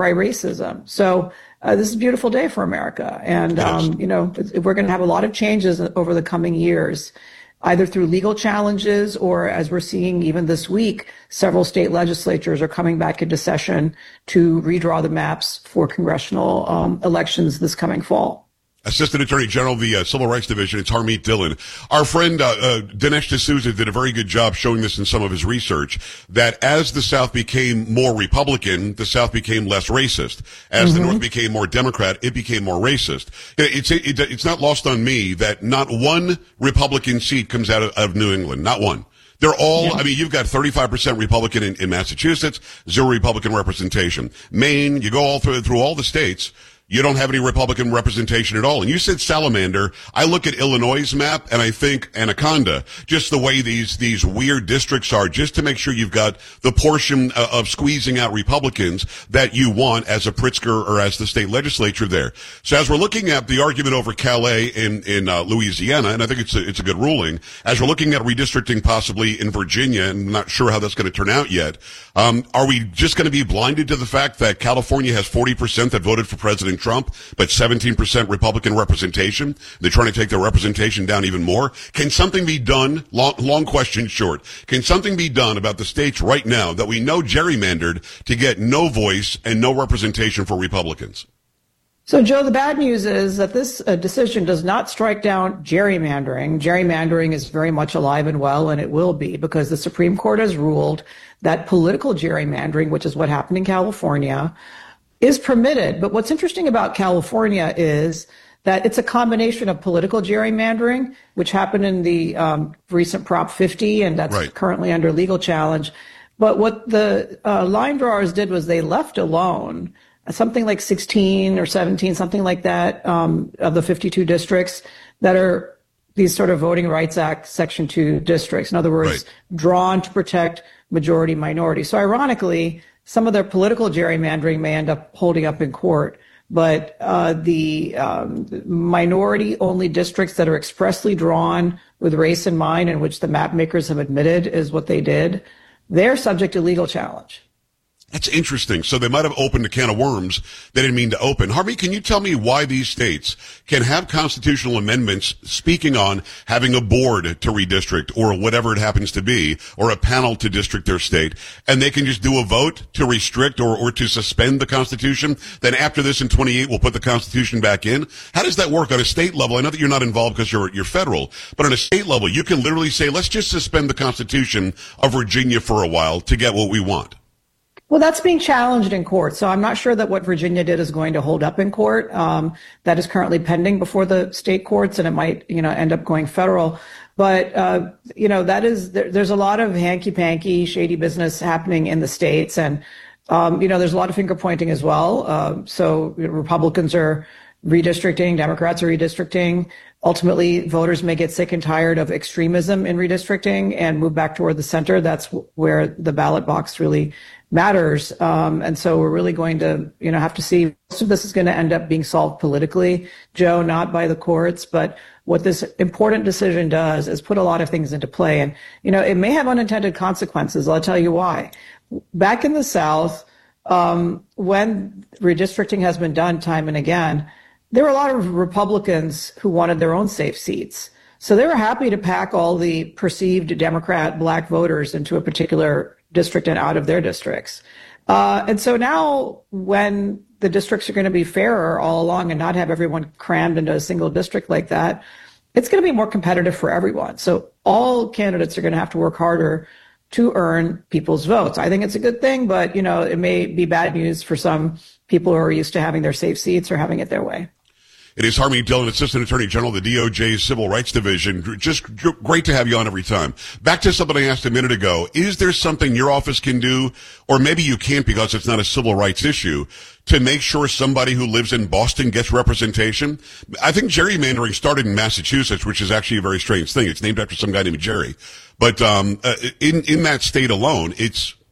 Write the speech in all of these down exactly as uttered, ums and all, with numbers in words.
racism. So uh, this is a beautiful day for America. And, um, you know, we're going to have a lot of changes over the coming years, either through legal challenges or, as we're seeing even this week, several state legislatures are coming back into session to redraw the maps for congressional um, elections this coming fall. Assistant Attorney General of the uh, Civil Rights Division, it's Harmeet Dillon. Our friend uh, uh, Dinesh D'Souza did a very good job showing this in some of his research, that as the South became more Republican, the South became less racist. As mm-hmm. the North became more Democrat, it became more racist. It's, it, it's not lost on me that not one Republican seat comes out of, of New England, not one. They're all, yeah. I mean, you've got thirty-five percent Republican in, in Massachusetts, zero Republican representation. Maine, you go all through, through all the states. You don't have any Republican representation at all. And you said salamander. I look at Illinois' map and I think anaconda, just the way these, these weird districts are, just to make sure you've got the portion of, of squeezing out Republicans that you want as a Pritzker or as the state legislature there. So as we're looking at the argument over Calais in, in uh, Louisiana, and I think it's a, it's a good ruling, as we're looking at redistricting possibly in Virginia, and I'm not sure how that's going to turn out yet, um, are we just going to be blinded to the fact that California has forty percent that voted for President Trump, but seventeen percent Republican representation? They're trying to take their representation down even more. Can something be done, long, long question short, can something be done about the states right now that we know gerrymandered to get no voice and no representation for Republicans? So, Joe, the bad news is that this uh, decision does not strike down gerrymandering. Gerrymandering is very much alive and well, and it will be, because the Supreme Court has ruled that political gerrymandering, which is what happened in California, is permitted. But what's interesting about California is that it's a combination of political gerrymandering, which happened in the um, recent Prop fifty, and that's right. currently under legal challenge. But what the uh, line drawers did was they left alone something like sixteen or seventeen, something like that, um, of the fifty-two districts that are these sort of Voting Rights Act Section two districts. In other words, right. drawn to protect majority minority. So ironically, some of their political gerrymandering may end up holding up in court, but uh, the um, minority-only districts that are expressly drawn with race in mind, in which the map makers have admitted is what they did, they're subject to legal challenge. That's interesting. So they might have opened a can of worms they didn't mean to open. Harvey, can you tell me why these states can have constitutional amendments speaking on having a board to redistrict or whatever it happens to be, or a panel to district their state, and they can just do a vote to restrict or, or to suspend the Constitution? Then after this in twenty-eight, we'll put the Constitution back in. How does that work on a state level? I know that you're not involved because you're, you're federal, but on a state level, you can literally say, let's just suspend the Constitution of Virginia for a while to get what we want. Well, that's being challenged in court. So I'm not sure that what Virginia did is going to hold up in court. Um, that is currently pending before the state courts, and it might, you know, end up going federal. But, uh, you know, that is, there, there's a lot of hanky-panky, shady business happening in the states. And, um, you know, there's a lot of finger pointing as well. Uh, so Republicans are redistricting, Democrats are redistricting. Ultimately, voters may get sick and tired of extremism in redistricting and move back toward the center. That's where the ballot box really matters. Um, and so we're really going to, you know, have to see. Most of this is going to end up being solved politically, Joe, not by the courts. But what this important decision does is put a lot of things into play. And, you know, it may have unintended consequences. I'll tell you why. Back in the South, um, when redistricting has been done time and again, there were a lot of Republicans who wanted their own safe seats. So they were happy to pack all the perceived Democrat black voters into a particular district and out of their districts. Uh, and so now when the districts are going to be fairer all along and not have everyone crammed into a single district like that, it's going to be more competitive for everyone. So all candidates are going to have to work harder to earn people's votes. I think it's a good thing, but, you know, it may be bad news for some people who are used to having their safe seats or having it their way. It is Harmeet Dillon, Assistant Attorney General of the D O J's Civil Rights Division. Just great to have you on every time. Back to something I asked a minute ago. Is there something your office can do, or maybe you can't because it's not a civil rights issue, to make sure somebody who lives in Boston gets representation? I think gerrymandering started in Massachusetts, which is actually a very strange thing. It's named after some guy named Jerry. But um, in, in that state alone, it's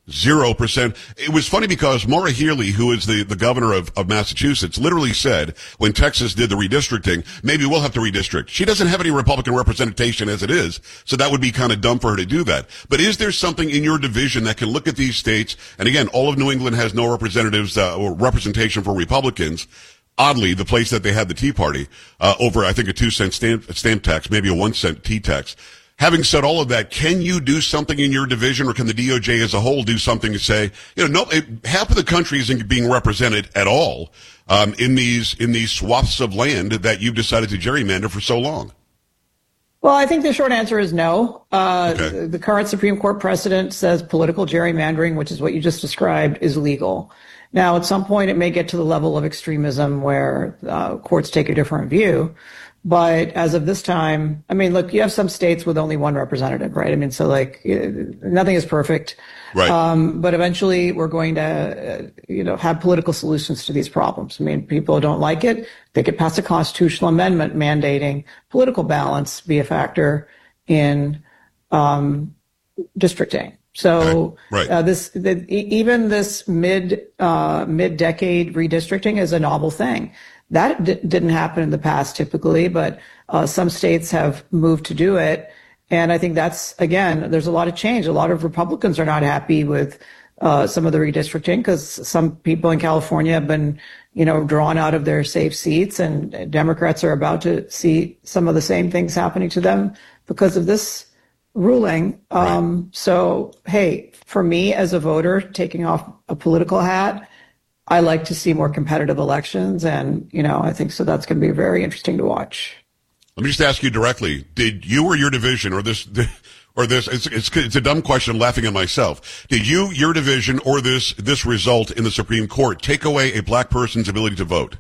Zero percent. It was funny because Maura Healey, who is the, the governor of, of Massachusetts, literally said when Texas did the redistricting, maybe we'll have to redistrict. She doesn't have any Republican representation as it is, so that would be kind of dumb for her to do that. But is there something in your division that can look at these states, and again, all of New England has no representatives uh, or representation for Republicans. Oddly, the place that they had the Tea Party uh, over, I think, a two cent stamp, stamp tax, maybe a one cent tea tax. Having said all of that, can you do something in your division, or can the D O J as a whole do something to say, you know, no, it, half of the country isn't being represented at all um, in these in these swaths of land that you've decided to gerrymander for so long? Well, I think the short answer is no. Uh, okay. the, the current Supreme Court precedent says political gerrymandering, which is what you just described, is legal. Now, at some point, it may get to the level of extremism where uh, courts take a different view. But as of this time, I mean, look, you have some states with only one representative, right? I mean, so like nothing is perfect. Right. Um, but eventually we're going to, uh, you know, have political solutions to these problems. I mean, people who don't like it, they could pass a constitutional amendment mandating political balance be a factor in um, districting. So right. Right. Uh, this, the, even this mid uh, mid decade redistricting is a novel thing. That d- didn't happen in the past typically, but uh, some states have moved to do it. And I think that's, again, there's a lot of change. A lot of Republicans are not happy with uh, some of the redistricting because some people in California have been, you know, drawn out of their safe seats, and Democrats are about to see some of the same things happening to them because of this ruling. Um, right. So, hey, for me as a voter, taking off a political hat, I like to see more competitive elections, and, you know, I think so that's going to be very interesting to watch. Let me just ask you directly. Did you or your division or this, or this, it's, it's, it's a dumb question, I'm laughing at myself. Did you, your division, or this, this result in the Supreme Court take away a black person's ability to vote?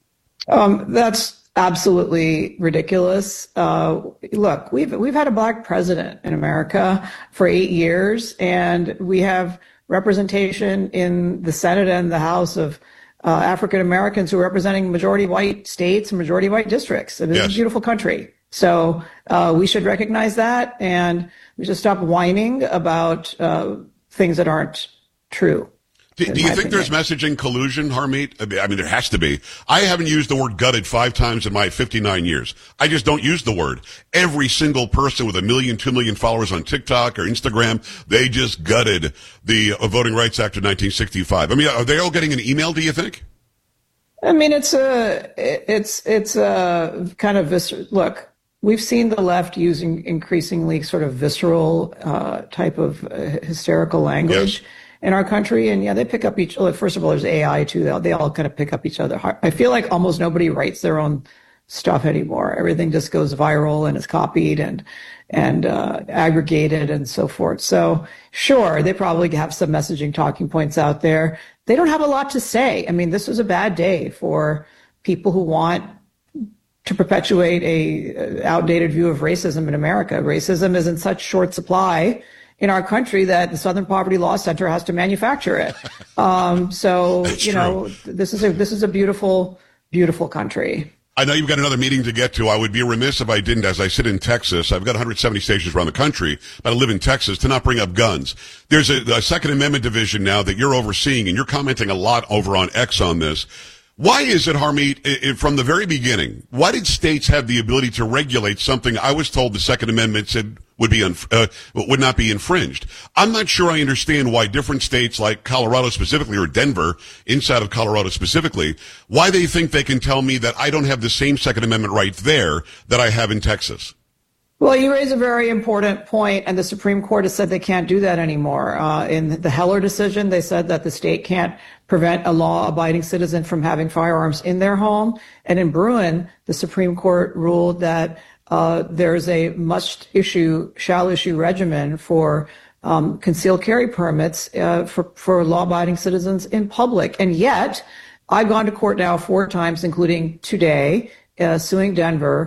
Um, that's absolutely ridiculous. Uh, look, we've, we've had a black president in America for eight years, and we have representation in the Senate and the House of uh, African Americans who are representing majority white states and majority white districts. And it's yes. a beautiful country. So uh, we should recognize that, and we should stop whining about uh, things that aren't true. Do, do you think opinion. There's messaging collusion, Harmeet? I mean, there has to be. I haven't used the word gutted five times in my fifty-nine years. I just don't use the word. Every single person with a million, two million followers on TikTok or Instagram, they just gutted the uh, Voting Rights Act of nineteen sixty-five. I mean, are they all getting an email, do you think? I mean, it's a, it's, it's a kind of visceral, look, we've seen the left using increasingly sort of visceral uh, type of uh, hysterical language. Yes. In our country, and yeah, they pick up each. First of all, there's A I too. They all, they all kind of pick up each other. I feel like almost nobody writes their own stuff anymore. Everything just goes viral and is copied and and uh, aggregated and so forth. So sure, they probably have some messaging talking points out there. They don't have a lot to say. I mean, this was a bad day for people who want to perpetuate a outdated view of racism in America. Racism is in such short supply in our country that the Southern Poverty Law Center has to manufacture it. Um, so, That's you know, true. this is a, this is a beautiful, beautiful country. I know you've got another meeting to get to. I would be remiss if I didn't, as I sit in Texas. I've got one hundred seventy stations around the country, but I live in Texas, to not bring up guns. There's a, a Second Amendment division now that you're overseeing, and you're commenting a lot over on X on this. Why is it, Harmeet, it, from the very beginning, why did states have the ability to regulate something I was told the Second Amendment said would be un, uh, would not be infringed? I'm not sure I understand why different states like Colorado specifically, or Denver, inside of Colorado specifically, why they think they can tell me that I don't have the same Second Amendment right there that I have in Texas. Well, you raise a very important point, and the Supreme Court has said they can't do that anymore. Uh, in the Heller decision, they said that the state can't prevent a law-abiding citizen from having firearms in their home. And in Bruin, the Supreme Court ruled that uh, there's a must-issue, shall-issue regimen for um, concealed carry permits uh, for, for law-abiding citizens in public. And yet, I've gone to court now four times, including today, uh, suing Denver,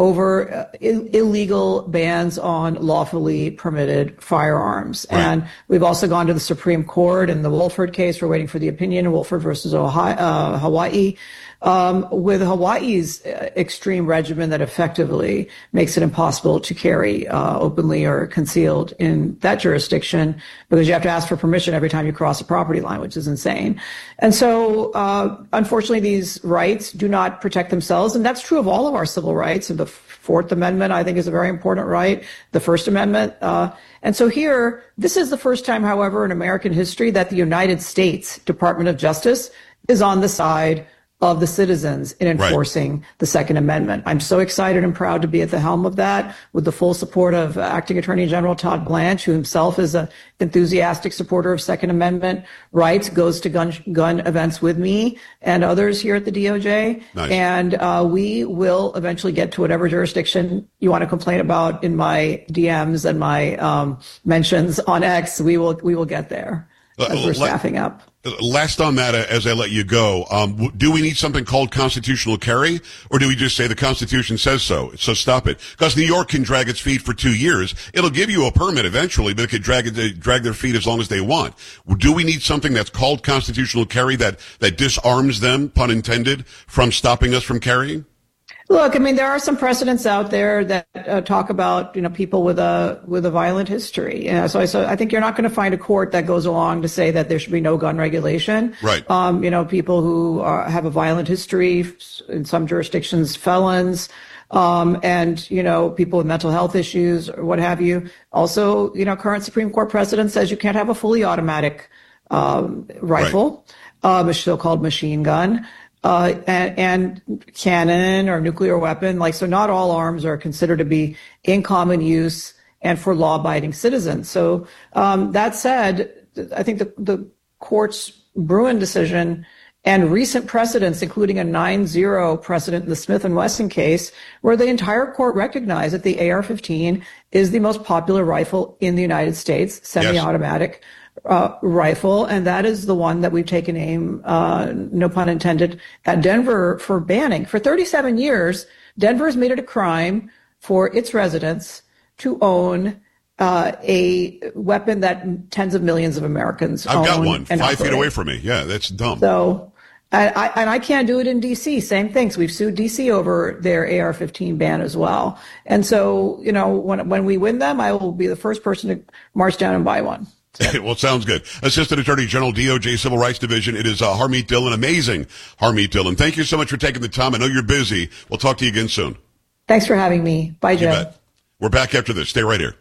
over uh, Ill- illegal bans on lawfully permitted firearms. Right. And we've also gone to the Supreme Court in the Wolford case. We're waiting for the opinion, Wolford versus Ohio, uh, Hawaii. Um, with Hawaii's extreme regimen that effectively makes it impossible to carry uh, openly or concealed in that jurisdiction because you have to ask for permission every time you cross a property line, which is insane. And so, uh, unfortunately, these rights do not protect themselves. And that's true of all of our civil rights. And the Fourth Amendment, I think, is a very important right. The First Amendment. Uh, and so here, this is the first time, however, in American history that the United States Department of Justice is on the side of the citizens in enforcing right. the Second Amendment. I'm so excited and proud to be at the helm of that with the full support of Acting Attorney General Todd Blanche, who himself is an enthusiastic supporter of Second Amendment rights, goes to gun, gun events with me and others here at the D O J. Nice. And uh, we will eventually get to whatever jurisdiction you want to complain about in my D Ms and my um, mentions on X. We will, we will get there as we're staffing up. Last on that, as I let you go, um, do we need something called constitutional carry, or do we just say the Constitution says so? So stop it. Because New York can drag its feet for two years. It'll give you a permit eventually, but it could drag it, drag their feet as long as they want. Do we need something that's called constitutional carry that, that disarms them, pun intended, from stopping us from carrying? Look, I mean, there are some precedents out there that uh, talk about, you know, people with a with a violent history. You know, so, I, so I think you're not going to find a court that goes along to say that there should be no gun regulation. Right. Um, you know, people who are, have a violent history, in some jurisdictions, felons, um, and, you know, people with mental health issues or what have you. Also, you know, current Supreme Court precedent says you can't have a fully automatic um, rifle, right. um, a so-called machine gun. Uh, and, and cannon or nuclear weapon, like, so not all arms are considered to be in common use and for law-abiding citizens. So, um, that said, I think the, the court's Bruin decision and recent precedents, including a nine zero precedent in the Smith and Wesson case, where the entire court recognized that the A R fifteen is the most popular rifle in the United States, semi-automatic. Yes. Uh, rifle, and that is the one that we've taken aim, uh, no pun intended, at Denver for banning. For thirty-seven years, Denver has made it a crime for its residents to own uh, a weapon that tens of millions of Americans I've own. I've got one, five operate. feet away from me. Yeah, that's dumb. So, and I, and I can't do it in D C. Same things. We've sued D C over their A R fifteen ban as well. And so, you know, when when we win them, I will be the first person to march down and buy one. Well, sounds good. Assistant Attorney General, D O J Civil Rights Division. It is uh, Harmeet Dillon. Amazing Harmeet Dillon. Thank you so much for taking the time. I know you're busy. We'll talk to you again soon. Thanks for having me. Bye, Joe. You bet. We're back after this. Stay right here.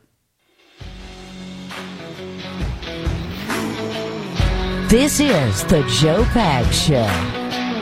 This is the Joe Pags Show.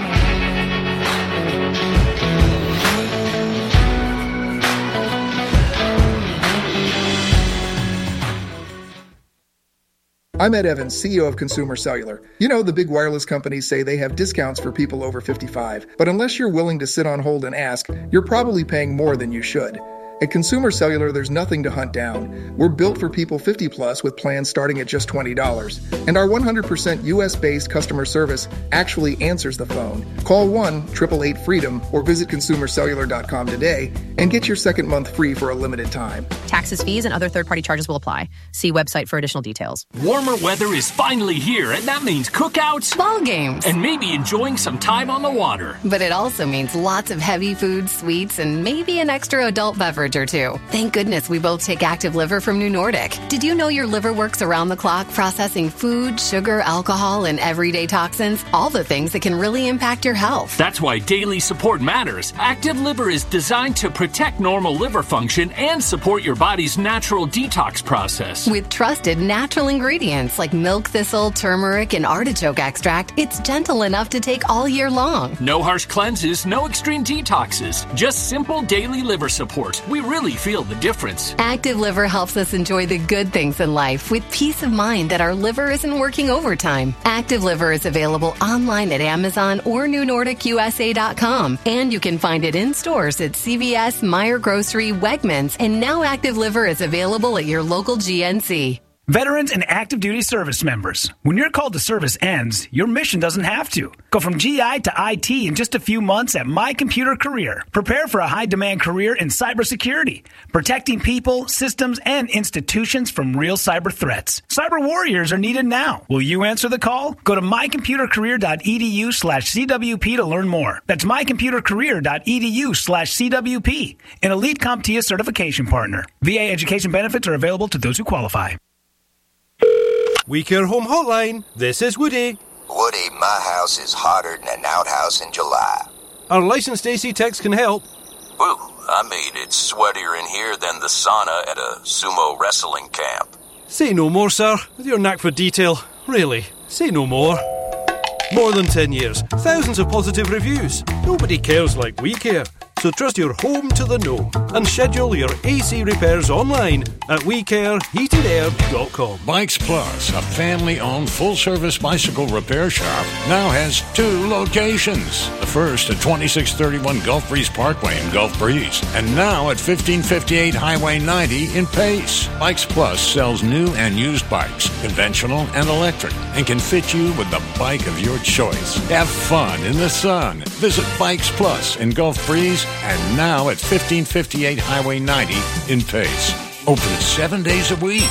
I'm Ed Evans, C E O of Consumer Cellular. You know, the big wireless companies say they have discounts for people over fifty-five, but unless you're willing to sit on hold and ask, you're probably paying more than you should. At Consumer Cellular, there's nothing to hunt down. We're built for people fifty plus with plans starting at just twenty dollars. And our one hundred percent U S-based customer service actually answers the phone. Call one eight eight eight freedom or visit consumer cellular dot com today and get your second month free for a limited time. Taxes, fees, and other third-party charges will apply. See website for additional details. Warmer weather is finally here, and that means cookouts, ball games, and maybe enjoying some time on the water. But it also means lots of heavy food, sweets, and maybe an extra adult beverage or two. Thank goodness we both take Active Liver from New Nordic. Did you know your liver works around the clock processing food, sugar, alcohol, and everyday toxins? All the things that can really impact your health. That's why daily support matters. Active Liver is designed to protect normal liver function and support your body's natural detox process. With trusted natural ingredients like milk thistle, turmeric, and artichoke extract, it's gentle enough to take all year long. No harsh cleanses, no extreme detoxes, just simple daily liver support. We really feel the difference. Active Liver helps us enjoy the good things in life with peace of mind that our liver isn't working overtime. Active Liver is available online at Amazon or new nordic u s a dot com, and you can find it in stores at C V S, Meijer Grocery, Wegmans, and now Active Liver is available at your local G N C. Veterans and active duty service members. When your call to service ends, your mission doesn't have to. Go from G I to I T in just a few months at My Computer Career. Prepare for a high-demand career in cybersecurity, protecting people, systems, and institutions from real cyber threats. Cyber warriors are needed now. Will you answer the call? Go to mycomputercareer.edu slash CWP to learn more. That's mycomputercareer.edu slash CWP. An Elite CompTIA certification partner. V A education benefits are available to those who qualify. We Care Home Hotline. This is Woody. Woody, my house is hotter than an outhouse in July. Our licensed A C techs can help. Woo, I mean, it's sweatier in here than the sauna at a sumo wrestling camp. Say no more, sir. With your knack for detail. Really, say no more. More than ten years. Thousands of positive reviews. Nobody cares like we care. So trust your home to the know and schedule your A C repairs online at we care heated air dot com. Bikes Plus, a family-owned full-service bicycle repair shop, now has two locations. The first at twenty-six thirty-one Gulf Breeze Parkway in Gulf Breeze, and now at fifteen fifty-eight Highway ninety in Pace. Bikes Plus sells new and used bikes, conventional and electric, and can fit you with the bike of your choice. Have fun in the sun. Visit Bikes Plus in Gulf Breeze, and now at fifteen fifty-eight Highway ninety in Pace. Open seven days a week.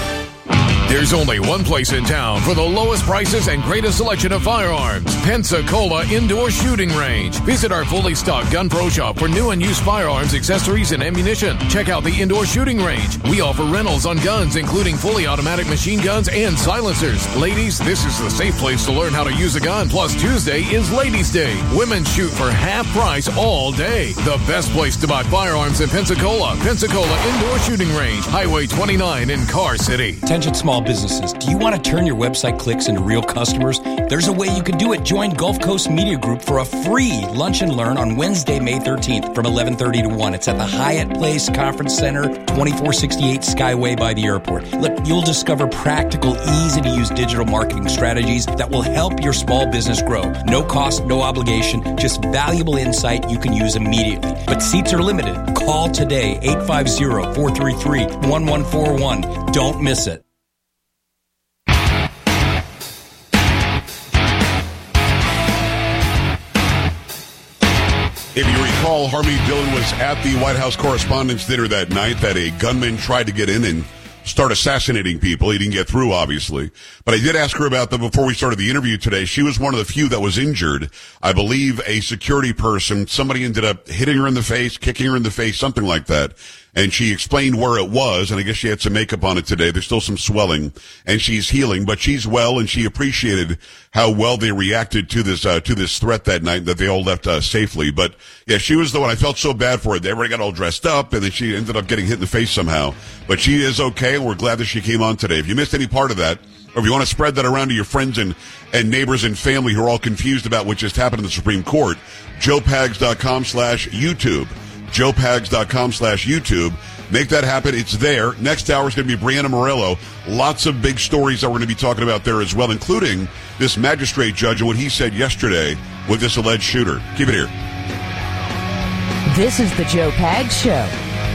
There's only one place in town for the lowest prices and greatest selection of firearms. Pensacola Indoor Shooting Range. Visit our fully stocked Gun Pro Shop for new and used firearms, accessories, and ammunition. Check out the Indoor Shooting Range. We offer rentals on guns, including fully automatic machine guns and silencers. Ladies, this is the safe place to learn how to use a gun. Plus, Tuesday is Ladies' Day. Women shoot for half price all day. The best place to buy firearms in Pensacola. Pensacola Indoor Shooting Range. Highway twenty-nine in Car City. Attention small businesses. Do you want to turn your website clicks into real customers? There's a way you can do it. Join Gulf Coast Media Group for a free lunch and learn on Wednesday, May thirteenth from eleven thirty to one. It's at the Hyatt Place Conference Center, twenty-four sixty-eight Skyway by the airport. Look, you'll discover practical, easy-to-use digital marketing strategies that will help your small business grow. No cost, no obligation, just valuable insight you can use immediately. But seats are limited. Call today, eight five zero, four three three, one one four one. Don't miss it. If you recall, Harmeet Dillon was at the White House Correspondents' Dinner that night that a gunman tried to get in and start assassinating people. He didn't get through, obviously. But I did ask her about that before we started the interview today. She was one of the few that was injured. I believe a security person, somebody ended up hitting her in the face, kicking her in the face, something like that. And she explained where it was, and I guess she had some makeup on it today. There's still some swelling, and she's healing, but she's well, and she appreciated how well they reacted to this uh, to this threat that night, that they all left uh, safely. But, yeah, she was the one. I felt so bad for her. Everybody got all dressed up, and then she ended up getting hit in the face somehow. But she is okay, and we're glad that she came on today. If you missed any part of that, or if you want to spread that around to your friends and, and neighbors and family who are all confused about what just happened in the Supreme Court, joe pags dot com slash YouTube. joe pags dot com slash YouTube. Make that happen. It's there. Next hour is going to be Brianna Morello. Lots of big stories that we're going to be talking about there as well, including this magistrate judge and what he said yesterday with this alleged shooter. Keep it here. This is the Joe Pags Show.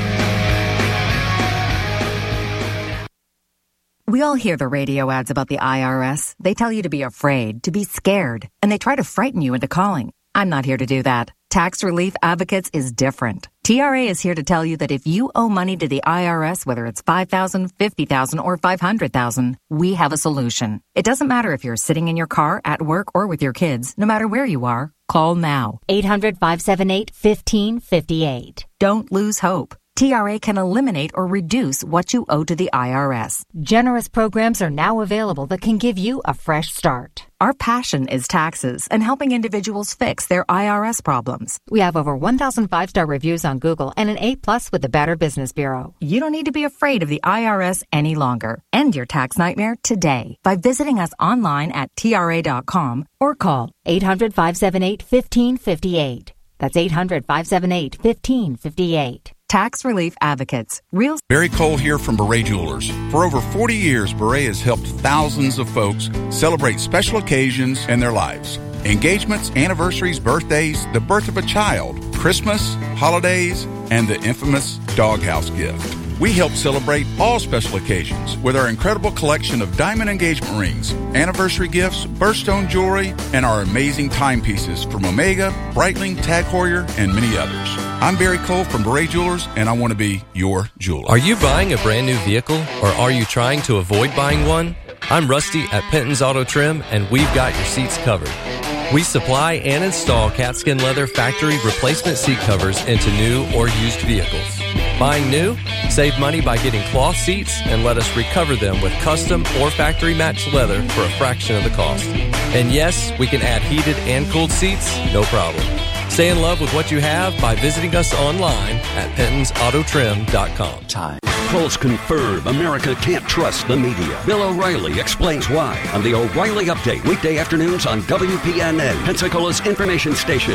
We all hear the radio ads about the I R S. They tell you to be afraid, to be scared, and they try to frighten you into calling. I'm not here to do that. Tax Relief Advocates is different. T R A is here to tell you that if you owe money to the I R S, whether it's five thousand dollars, fifty thousand dollars, or five hundred thousand dollars, we have a solution. It doesn't matter if you're sitting in your car, at work, or with your kids. No matter where you are, call now. eight hundred, five seven eight, one five five eight. Don't lose hope. T R A can eliminate or reduce what you owe to the I R S. Generous programs are now available that can give you a fresh start. Our passion is taxes and helping individuals fix their I R S problems. We have over one thousand five-star reviews on Google and an A plus with the Better Business Bureau. You don't need to be afraid of the I R S any longer. End your tax nightmare today by visiting us online at T R A dot com or call eight hundred, five seven eight, one five five eight. That's eight hundred, five seven eight, one five five eight. Tax Relief Advocates. Real. Barry Cole here from Beret Jewelers. For over forty years, Beret has helped thousands of folks celebrate special occasions in their lives. Engagements, anniversaries, birthdays, the birth of a child, Christmas, holidays, and the infamous doghouse gift. We help celebrate all special occasions with our incredible collection of diamond engagement rings, anniversary gifts, birthstone jewelry, and our amazing timepieces from Omega, Breitling, Tag Heuer, and many others. I'm Barry Cole from Beret Jewelers, and I want to be your jeweler. Are you buying a brand new vehicle, or are you trying to avoid buying one? I'm Rusty at Penton's Auto Trim, and we've got your seats covered. We supply and install Catskin Leather factory replacement seat covers into new or used vehicles. Buying new? Save money by getting cloth seats and let us recover them with custom or factory matched leather for a fraction of the cost. And yes, we can add heated and cooled seats, no problem. Stay in love with what you have by visiting us online at pentons auto trim dot com. Time. Polls confirm America can't trust the media. Bill O'Reilly explains why on the O'Reilly Update, weekday afternoons on W P N N, Pensacola's information station.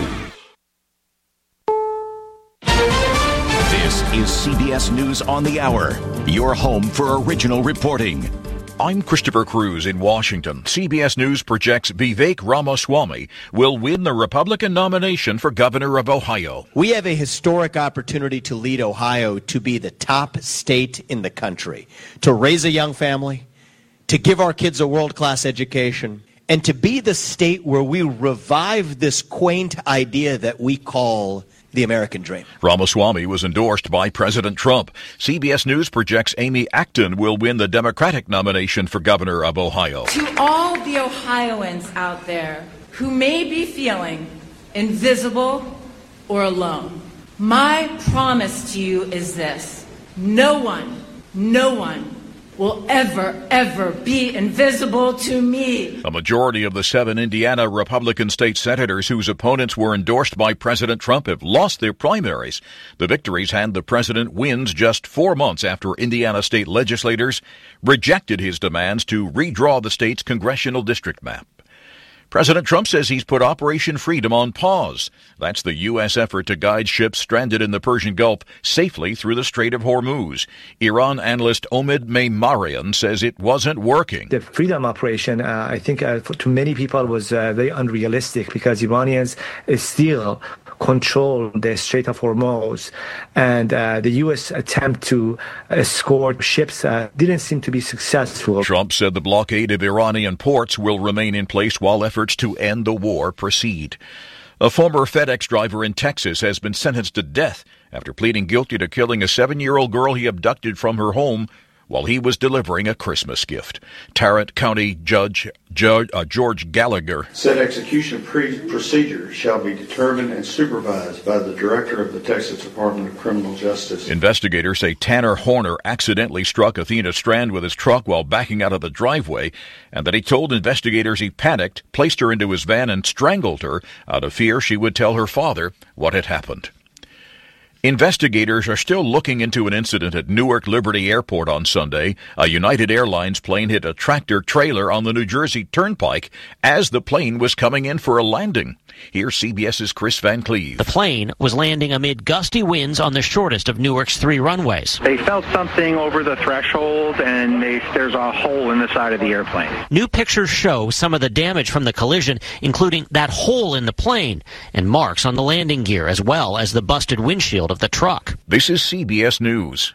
This is C B S News on the Hour, your home for original reporting. I'm Christopher Cruz in Washington. C B S News projects Vivek Ramaswamy will win the Republican nomination for governor of Ohio. We have a historic opportunity to lead Ohio to be the top state in the country, to raise a young family, to give our kids a world-class education, and to be the state where we revive this quaint idea that we call the American dream. Ramaswamy was endorsed by President Trump. C B S News projects Amy Acton will win the Democratic nomination for governor of Ohio. To all the Ohioans out there who may be feeling invisible or alone, my promise to you is this: no one, no one will ever, ever be invisible to me. A majority of the seven Indiana Republican state senators whose opponents were endorsed by President Trump have lost their primaries. The victories hand the president wins just four months after Indiana state legislators rejected his demands to redraw the state's congressional district map. President Trump says he's put Operation Freedom on pause. That's the U S effort to guide ships stranded in the Persian Gulf safely through the Strait of Hormuz. Iran analyst Omid Meimarian says it wasn't working. The Freedom Operation, uh, I think uh, for, to many people was uh, very unrealistic because Iranians uh, still control the Strait of Hormuz, and uh, the U S attempt to escort ships uh, didn't seem to be successful. Trump said the blockade of Iranian ports will remain in place while efforts to end the war proceed. A former FedEx driver in Texas has been sentenced to death after pleading guilty to killing a seven-year-old girl he abducted from her home while he was delivering a Christmas gift. Tarrant County Judge, Judge uh, George Gallagher said execution pre- procedure shall be determined and supervised by the director of the Texas Department of Criminal Justice. Investigators say Tanner Horner accidentally struck Athena Strand with his truck while backing out of the driveway, and that he told investigators he panicked, placed her into his van, and strangled her out of fear she would tell her father what had happened. Investigators are still looking into an incident at Newark Liberty Airport on Sunday. A United Airlines plane hit a tractor trailer on the New Jersey Turnpike as the plane was coming in for a landing. Here's CBS's Chris Van Cleve. The plane was landing amid gusty winds on the shortest of Newark's three runways. They felt something over the threshold, and they, there's a hole in the side of the airplane. New pictures show some of the damage from the collision, including that hole in the plane and marks on the landing gear, as well as the busted windshield of the truck. This is C B S News.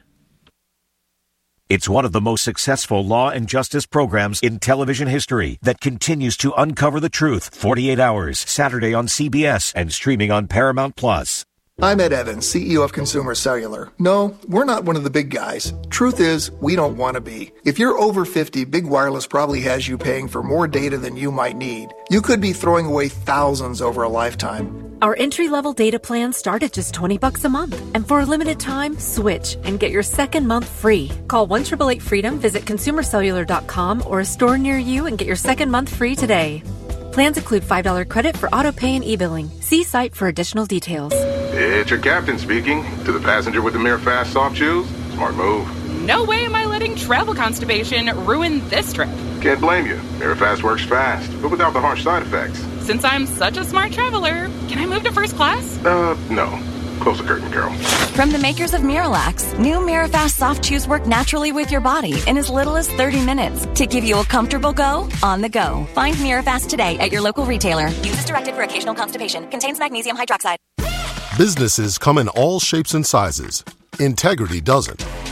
It's one of the most successful law and justice programs in television history that continues to uncover the truth. forty-eight hours, Saturday on C B S and streaming on Paramount Plus. I'm Ed Evans, C E O of Consumer Cellular. No, we're not one of the big guys. Truth is, we don't want to be. If you're over fifty, Big Wireless probably has you paying for more data than you might need. You could be throwing away thousands over a lifetime. Our entry-level data plans start at just twenty bucks a month. And for a limited time, switch and get your second month free. Call one eight eight eight freedom, visit consumer cellular dot com or a store near you and get your second month free today. Plans include five dollars credit for auto pay and e-billing. See site for additional details. It's your captain speaking. To the passenger with the MiraFast soft shoes, smart move. No way am I letting travel constipation ruin this trip. Can't blame you. MiraFast works fast, but without the harsh side effects. Since I'm such a smart traveler, can I move to first class? Uh, no. Close the curtain, Carol. From the makers of Miralax, new MiraFast soft chews work naturally with your body in as little as thirty minutes to give you a comfortable go on the go. Find MiraFast today at your local retailer. Use as directed for occasional constipation. Contains magnesium hydroxide. Businesses come in all shapes and sizes. Integrity doesn't.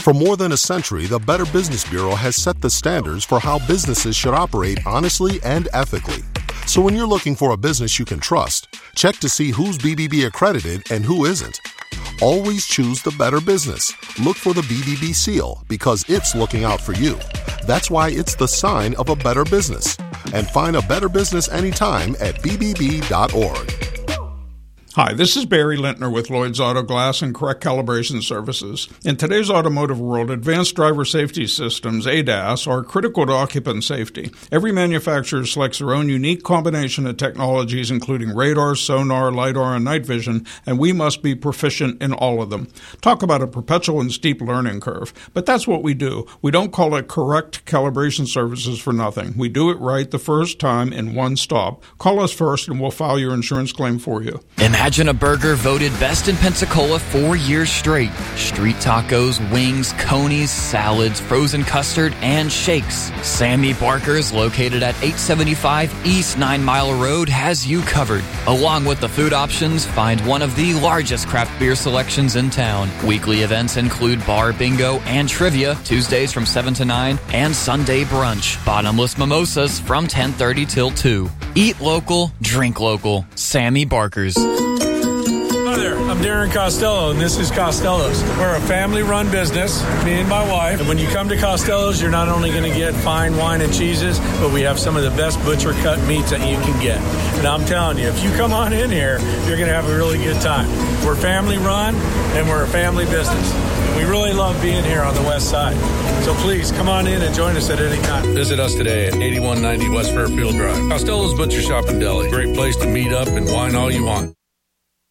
For more than a century, the Better Business Bureau has set the standards for how businesses should operate honestly and ethically. So when you're looking for a business you can trust, check to see who's B B B accredited and who isn't. Always choose the better business. Look for the B B B seal because it's looking out for you. That's why it's the sign of a better business. And find a better business anytime at b b b dot org. Hi, this is Barry Lintner with Lloyd's Auto Glass and Correct Calibration Services. In today's automotive world, advanced driver safety systems, A D A S, are critical to occupant safety. Every manufacturer selects their own unique combination of technologies, including radar, sonar, LiDAR, and night vision, and we must be proficient in all of them. Talk about a perpetual and steep learning curve. But that's what we do. We don't call it Correct Calibration Services for nothing. We do it right the first time in one stop. Call us first and we'll file your insurance claim for you. Imagine a burger voted best in Pensacola four years straight. Street tacos, wings, conies, salads, frozen custard, and shakes. Sammy Barker's, located at eight seventy-five East Nine Mile Road, has you covered. Along with the food options, find one of the largest craft beer selections in town. Weekly events include bar bingo and trivia, Tuesdays from seven to nine, and Sunday brunch. Bottomless mimosas from ten thirty till two. Eat local, drink local. Sammy Barker's. Hi there, I'm Darren Costello, and this is Costello's. We're a family-run business, me and my wife. And when you come to Costello's, you're not only going to get fine wine and cheeses, but we have some of the best butcher-cut meats that you can get. And I'm telling you, if you come on in here, you're going to have a really good time. We're family-run, and we're a family business. And we really love being here on the west side. So please, come on in and join us at any time. Visit us today at eighty-one ninety West Fairfield Drive. Costello's Butcher Shop and Deli. Great place to meet up and wine all you want.